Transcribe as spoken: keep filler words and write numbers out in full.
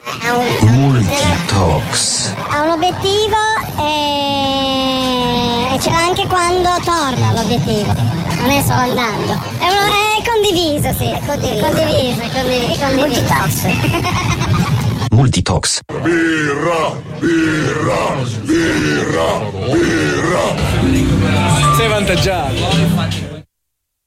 Ha un, Multitox. ha un obiettivo e, e ce l'ha anche quando torna l'obiettivo, non è solo andando. È, uno, è condiviso, sì, è condiviso, condiviso, è condiviso, è condiviso. Multitox. Multitox. Birra, birra, birra, birra. Sei avvantaggiato.